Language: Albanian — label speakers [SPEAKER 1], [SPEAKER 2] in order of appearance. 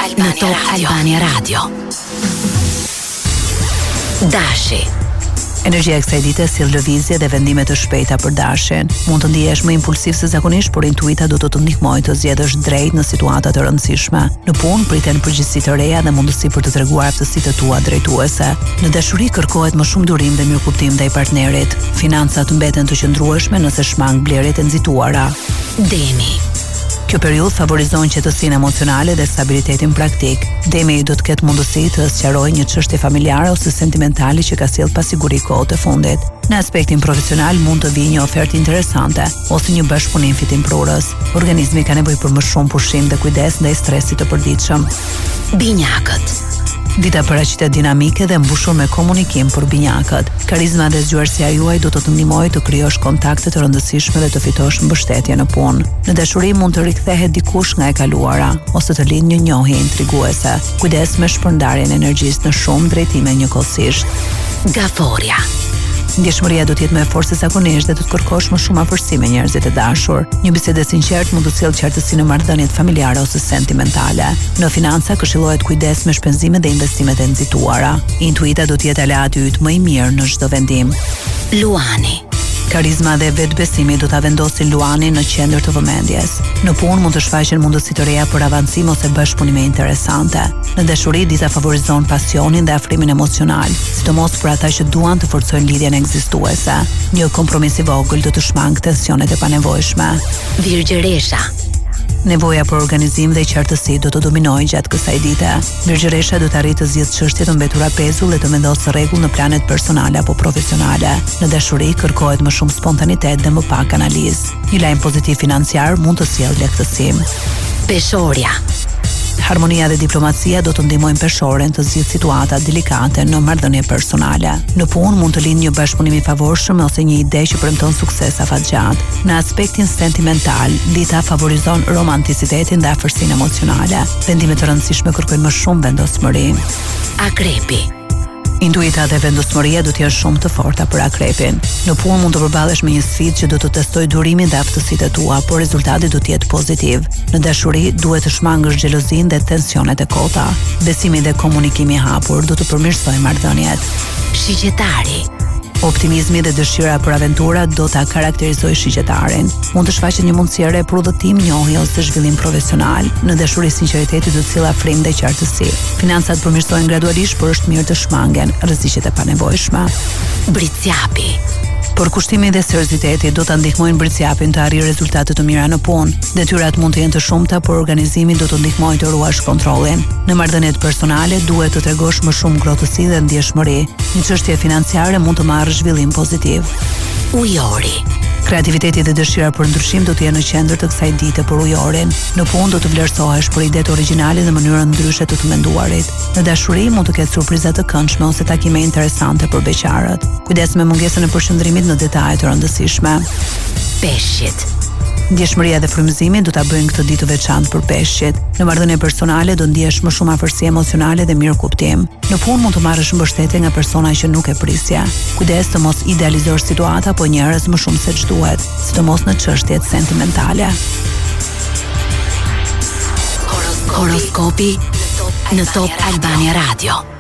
[SPEAKER 1] Albania Radio. Dashi.
[SPEAKER 2] Energjia e kësaj dite sjell lëvizje dhe vendime të shpejta për dashin. Mund të ndihesh më impulsiv se zakonisht, por intuita do të ndihmojë të zgjedhësh drejt në situata të rëndësishme. Në punë priten përgjegjësi të reja dhe mundësi për të treguar aftësitë tua drejtuese. Në dashuri kërkohet më shumë durim dhe mirëkuptim ndaj partnerit. Financat mbeten të qëndrueshme nëse shmang blerjet e nxituara.
[SPEAKER 1] Demi.
[SPEAKER 2] Kjo periudhë favorizon qetësinë emocionale dhe stabilitetin praktik. Demi do të ketë mundësi të sqarojë një çështje familjare ose sentimentale që ka sjellë pasiguri kohët e fundit. Në aspektin profesional mund të vijë një ofertë interesante ose një bashkëpunim fitimprurës. Organizmi ka nevojë për më shumë pushim dhe kujdes ndaj stresit të përditshëm.
[SPEAKER 1] Binjakët.
[SPEAKER 2] Dita paraqitet dinamike dhe mbushur me komunikim për binjakët. Karizma dhe zgjuarësia juaj do të të ndihmojë të krijosh kontakte të rëndësishme dhe të fitosh mbështetje në punë. Në dashuri mund të rikthehet dikush nga e kaluara ose të lindë një njohje intriguese. Kujdes me shpërndarjen e energjisë në shumë drejtime njëkohësisht.
[SPEAKER 1] Gaforia.
[SPEAKER 2] Ndjeshmëria do të jetë më e fortë se zakonisht dhe do të kërkosh më shumë afërsi me njerëzit e dashur. Një bisedë e sinqertë mund të sjellë qartësi në marrëdhëniet familjare ose sentimentale. Në financa këshillohet kujdes me shpenzimet dhe investimet e nxituara. Intuita do të jetë aleati yt më i mirë në çdo vendim.
[SPEAKER 1] Luani.
[SPEAKER 2] Karizma dhe vetbesimi do ta vendosin Luanin në qendër të vëmendjes. Në punë mund të shfaqen mundësi të reja për avancim ose bashkëpunime interesante. Në dashuri dita favorizon pasionin dhe afrimin emocional, sidomos për ata që duan të forcojnë lidhjen ekzistuese. Një kompromis i vogël do të shmangë tensionet e panevojshme.
[SPEAKER 1] Virgjëresha.
[SPEAKER 2] Nevoja për organizim dhe qartësi do të dominojë gjatë kësaj dite. Virgjëresha do të arrijë të zgjidhë çështjet të mbetura pezull dhe të vendosë rregull në planet personale apo profesionale. Në dashuri kërkohet më shumë spontanitet dhe më pak analizë. Një lajm pozitiv financiar mund të sjellë lehtësim.
[SPEAKER 1] Peshorja.
[SPEAKER 2] Harmonia dhe diplomacia do të ndihmojnë peshoren të zgjidhë situata delikate në marrëdhënie personale. Në punë mund të lindë një bashkëpunim i favorshëm ose një ide që premton sukses afatgjatë. Në aspektin sentimental, dita favorizon romanticitetin dhe afërsinë emocionale. Vendimet të rëndësishme kërkojnë më shumë vendosmëri.
[SPEAKER 1] Akrepi.
[SPEAKER 2] Intuita dhe vendosmëria do të jenë shumë të forta për akrepin. Në punë mund të përballesh me një sfidë që do të testojë durimin dhe aftësitë tua, por rezultati do të jetë pozitiv. Në dashuri duhet të shmangësh xhelozinë dhe tensionet e kota. Besimi dhe komunikimi i hapur do të përmirësojë marrëdhëniet.
[SPEAKER 1] Shigjetari.
[SPEAKER 2] Optimizmi dhe dëshira për aventura do ta karakterizojë shigjetarin. Mund të shfaqet një mundësi e re për udhëtim, njohje ose zhvillim profesional. Në dashuri sinqeriteti do të sjellë afrim dhe qartësi. Financat përmirësohen gradualisht, por është mirë të shmangen rreziqet e panevojshme.
[SPEAKER 1] Britsjapi.
[SPEAKER 2] Por kushtimi dhe serioziteti do ta ndihmojnë britsjapin të arrijë rezultate të mira në punë. Detyrat mund të jenë të shumta, por organizimi do të ndihmojë të ruash kontrollin. Në marrëdhëniet personale duhet të tregosh më shumë ngrohtësi dhe ndjeshmëri. Një çështje financiare mund të marrë zhvillim pozitiv.
[SPEAKER 1] Ujori.
[SPEAKER 2] Kreativiteti dhe dëshira për ndryshim do të jenë në qendër të kësaj dite për ujorin. Në punë do të vlerësohesh për idetë origjinale dhe mënyrën ndryshe të menduarit. Në dashuri mund të ketë surpriza të këndshme ose takime interesante për beqarët. Kujdes me mungesën e përqendrimit në detaje të rëndësishme.
[SPEAKER 1] Peshqit.
[SPEAKER 2] Ndjeshmëria dhe frymëzimi do ta bëjnë këtë ditë të veçantë për peshqit. Në marrëdhënie personale do ndihesh më shumë afërsi emocionale dhe mirëkuptim. Në punë mund të marrësh mbështetje nga persona që nuk e prisje. Kujdes të mos idealizosh situata apo njerëz më shumë se ç'duhet, sidomos në çështjet sentimentale.
[SPEAKER 1] Horoskopi në Top Albania Radio.